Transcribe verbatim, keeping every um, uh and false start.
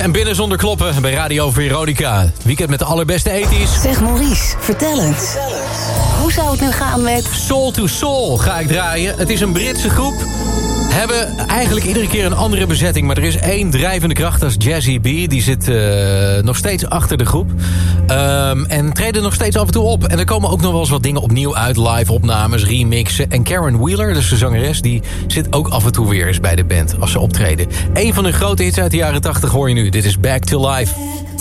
en Binnen Zonder Kloppen bij Radio Veronica. Weekend met de allerbeste ethisch. Zeg Maurice, vertel eens. Hoe zou het nu gaan met... Soul to Soul ga ik draaien. Het is een Britse groep. Hebben eigenlijk iedere keer een andere bezetting. Maar er is één drijvende kracht, dat is Jazzy B. Die zit uh, nog steeds achter de groep. Um, en treden nog steeds af en toe op. En er komen ook nog wel eens wat dingen opnieuw uit. Live opnames, remixen. En Karen Wheeler, dus de zangeres, die zit ook af en toe weer eens bij de band als ze optreden. Eén van hun grote hits uit de jaren tachtig hoor je nu. Dit is Back to Life.